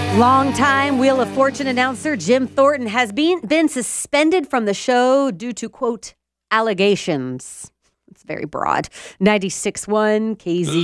Longtime Wheel of Fortune announcer Jim Thornton has been suspended from the show due to, quote, allegations. It's very broad. 96.1 KZ.